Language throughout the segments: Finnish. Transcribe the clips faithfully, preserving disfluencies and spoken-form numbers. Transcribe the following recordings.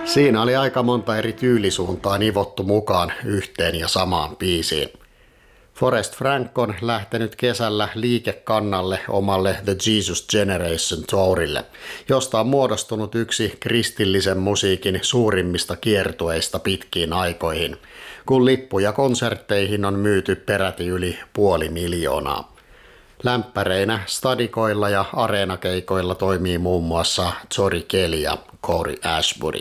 Siinä oli aika monta eri tyylisuuntaa nivottu mukaan yhteen ja samaan biisiin. Forrest Frank on lähtenyt kesällä liikekannalle omalle The Jesus Generation Tourille, josta on muodostunut yksi kristillisen musiikin suurimmista kiertueista pitkiin aikoihin, kun lippuja konsertteihin on myyty peräti yli puoli miljoonaa. Lämpäreinä stadikoilla ja areenakeikoilla toimii muun muassa Tori Kelly ja Corey Ashbury.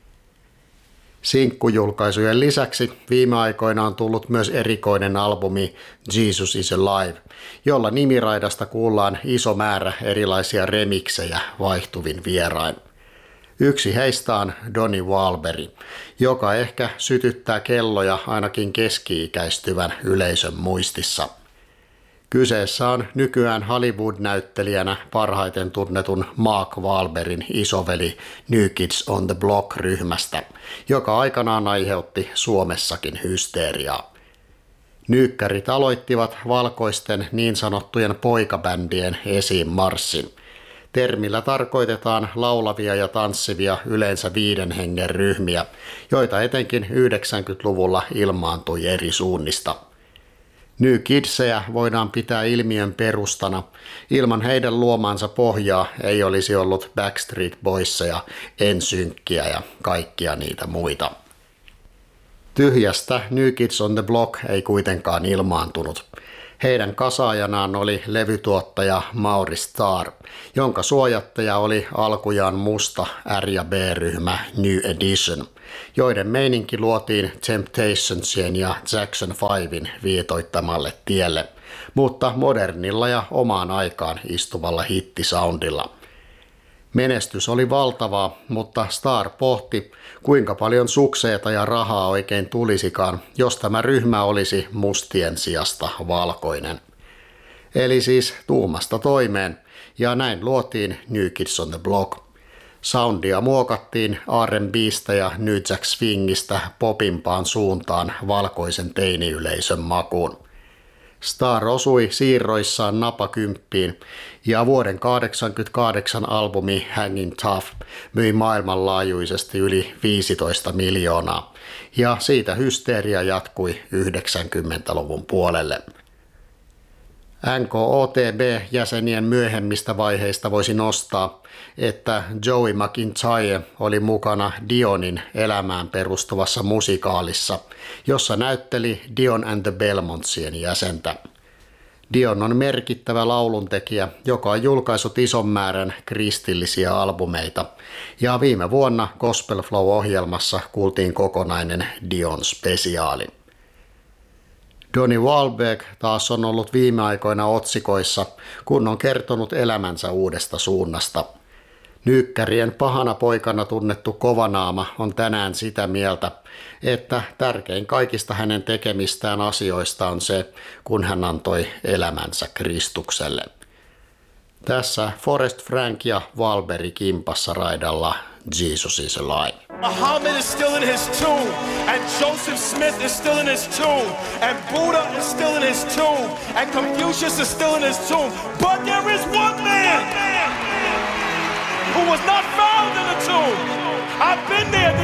Sinkkujulkaisujen lisäksi viime aikoina on tullut myös erikoinen albumi Jesus is Alive, jolla nimiraidasta kuullaan iso määrä erilaisia remiksejä vaihtuvin vierain. Yksi heistä on Donnie Wahlberg, joka ehkä sytyttää kelloja ainakin keski-ikäistyvän yleisön muistissa. Kyseessä on nykyään Hollywood-näyttelijänä parhaiten tunnetun Mark Wahlbergin isoveli New Kids on the Block-ryhmästä, joka aikanaan aiheutti Suomessakin hysteeriaa. Nyykkärit aloittivat valkoisten niin sanottujen poikabändien esiin marssin. Termillä tarkoitetaan laulavia ja tanssivia yleensä viiden hengen ryhmiä, joita etenkin yhdeksänkymmentäluvulla ilmaantui eri suunnista. New Kidsejä voidaan pitää ilmiön perustana. Ilman heidän luomaansa pohjaa ei olisi ollut Backstreet Boysia, NSYNCia ja kaikkia niitä muita. Tyhjästä New Kids on the Block ei kuitenkaan ilmaantunut. Heidän kasaajanaan oli levytuottaja Mauri Starr, jonka suojattaja oli alkujaan musta R- ja B-ryhmä New Edition, joiden meininki luotiin Temptationsien ja Jackson Fiven viitoittamalle tielle, mutta modernilla ja omaan aikaan istuvalla hittisoundilla. Menestys oli valtavaa, mutta Starr pohti, kuinka paljon sukseeta ja rahaa oikein tulisikaan, jos tämä ryhmä olisi mustien sijasta valkoinen. Eli siis tuumasta toimeen, ja näin luotiin New Kids on the Block. Soundia muokattiin R and B:stä ja New Jack Swingistä popimpaan suuntaan valkoisen teiniyleisön makuun. Starr osui siirroissaan napakymppiin ja vuoden kahdeksankymmentäkahdeksan albumi Hanging Tough myi maailmanlaajuisesti yli viisitoista miljoonaa ja siitä hysteeria jatkui yhdeksänkymmentäluvun puolelle. N K O T B-jäsenien myöhemmistä vaiheista voisi nostaa, että Joey McIntyre oli mukana Dionin elämään perustuvassa musikaalissa, jossa näytteli Dion and the Belmontsien jäsentä. Dion on merkittävä lauluntekijä, joka on julkaissut ison määrän kristillisiä albumeita, ja viime vuonna Gospel Flow-ohjelmassa kuultiin kokonainen Dion-spesiaali. Donnie Wahlberg taas on ollut viime aikoina otsikoissa, kun on kertonut elämänsä uudesta suunnasta. Nyykkärien pahana poikana tunnettu Kovanaama on tänään sitä mieltä, että tärkein kaikista hänen tekemistään asioista on se, kun hän antoi elämänsä Kristukselle. Tässä Forrest Frank ja Wahlberg kimpassa raidalla Jesus is Alive. Muhammad is still in his tomb, and Joseph Smith is still in his tomb, and Buddha is still in his tomb, and Confucius is still in his tomb. But there is one man who was not found in the tomb. I've been there.